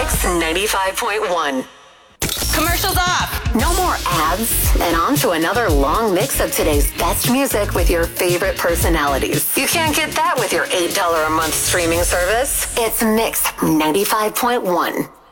Mix 95.1. Commercials off. No more ads. And on to another long mix of today's best music with your favorite personalities. You can't get that with your $8 a month streaming service. It's Mix 95.1.